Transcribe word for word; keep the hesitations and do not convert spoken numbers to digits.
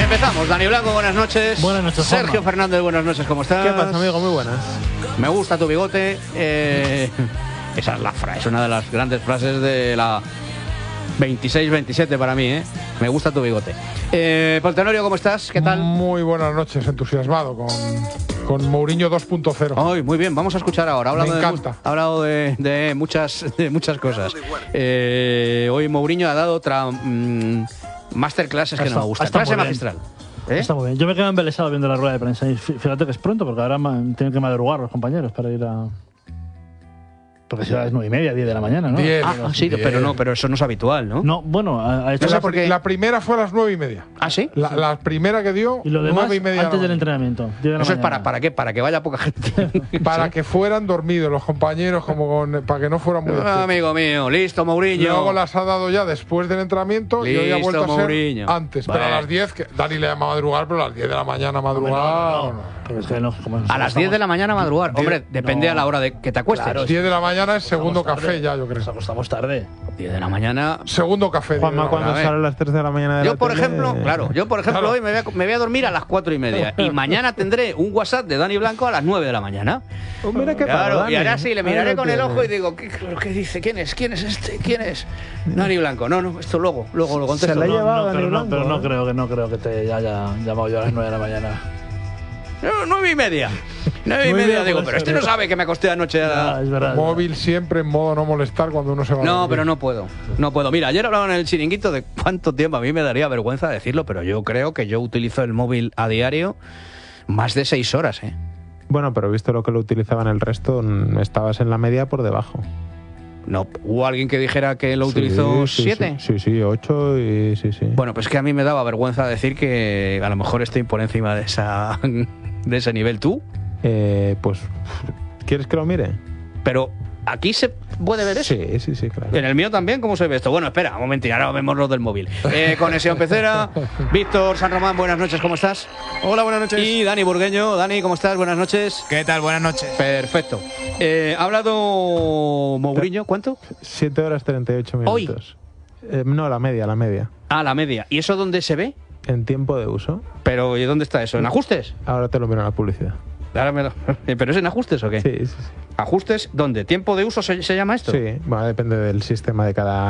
Empezamos. Dani Blanco, buenas noches. Buenas noches, Sergio Juanma. Fernández, buenas noches, ¿cómo estás? ¿Qué pasa, amigo? Muy buenas. Me gusta tu bigote. Eh, esa es la frase, es una de las grandes frases de la veintiséis veintisiete para mí, ¿eh? Me gusta tu bigote. Eh, Paul Tenorio, ¿cómo estás? ¿Qué tal? Muy buenas noches, entusiasmado con, con Mourinho dos punto cero. Ay, muy bien, vamos a escuchar ahora. Ha hablado Me de encanta. mu- ha hablado de, de muchas, de muchas cosas. Eh, hoy Mourinho ha dado otra mm, masterclasses que Está- no me gusta. está Clase muy bien. magistral. ¿Eh? Está muy bien. Yo me quedo embelesado viendo la rueda de prensa. Y fí- fíjate que es pronto, porque ahora ma- tienen que madrugar los compañeros para ir a. Porque si ahora es nueve y media, diez de la mañana, ¿no? Diez. Ah, ah, sí, Bien. pero no, pero eso no es habitual, ¿no? No, bueno, ha, ha hecho. No sé la- por qué. La primera fue a las nueve y media. ¿Ah, sí? La, la primera que dio, Y lo demás nueve y media. antes de del la entrenamiento. diez de la Eso es para, mañana. para qué, para que vaya poca gente. mañana. Para que fueran dormidos los compañeros, como con, para que no fueran muy Ah, despiertos. amigo mío, listo, Mourinho. Luego las ha dado ya después del entrenamiento y hoy ha Listo, vuelto a ser Mourinho. antes. Pero a Vale. las diez, que Dani le llama a madrugar, pero a las diez de la mañana madrugar. No, no, no. Pero es que no, como A las diez de la mañana madrugar. Hombre, depende no. a la hora de que te acuestes. Claro, diez de la mañana es segundo Acostamos café tarde. ya, yo creo. Nos acostamos tarde. diez de la mañana. Segundo café. diez de Juanma, la cuando mañana. ver. sale a las tres de la mañana de Yo, la por tele, ejemplo, claro, yo, por ejemplo, Claro. hoy me voy, a, me voy a dormir a las cuatro y media. Y mañana tendré un WhatsApp de Dani Blanco a las nueve de la mañana. Oh, mira qué Claro, pavo, y Dani. ahora sí, le Ahí miraré lo con el tienes. ojo y digo, ¿qué, qué dice? ¿Quién es? ¿Quién es este? ¿Quién es? Dani Blanco. No, no, esto luego, luego lo contesto. Se la No, lleva- llevado No, Dani pero, no, Blanco, pero no ¿eh? creo que no creo que te haya llamado yo a las nueve de la mañana. no, nueve y media. Nueve y Muy media, bien, digo, puede pero este ser. no sabe que me acosté anoche a... Ah, es verdad. Móvil siempre en modo no molestar cuando uno se va a No, dormir. pero no puedo. No puedo. Mira, ayer hablaban en el chiringuito de cuánto tiempo. A mí me daría vergüenza decirlo, pero yo creo que yo utilizo el móvil a diario más de seis horas, ¿eh? Bueno, pero visto lo que lo utilizaban el resto, mm, estabas en la media por debajo. No, hubo alguien que dijera que lo utilizó Sí, sí, siete. Sí, sí, sí, ocho y sí, sí. Bueno, pues que a mí me daba vergüenza decir que a lo mejor estoy por encima de esa de ese nivel tú, Eh, pues, ¿quieres que lo mire? pero aquí se puede ver eso. Sí, sí, sí, claro. En el mío también, ¿cómo se ve esto? Bueno, espera, un momentín, ahora vemos lo del móvil. Eh, Conexión Pecera, Víctor San Román, buenas noches, ¿cómo estás? Hola, buenas noches. Y Dani Burgueño, Dani, ¿cómo estás? Buenas noches. ¿Qué tal? Buenas noches. Perfecto. Eh, ¿Ha hablado Mourinho? ¿Cuánto? siete horas treinta y ocho Hoy. minutos. Eh, no, la media, la media. Ah, la media. ¿Y eso dónde se ve? En tiempo de uso. Pero ¿y dónde está eso? ¿En ajustes? Ahora te lo miro en la publicidad. Ahora me lo- ¿Pero es en ajustes o qué? Sí, sí, sí. ¿Ajustes? ¿Dónde? ¿Tiempo de uso se, se llama esto? Sí, bueno, depende del sistema de cada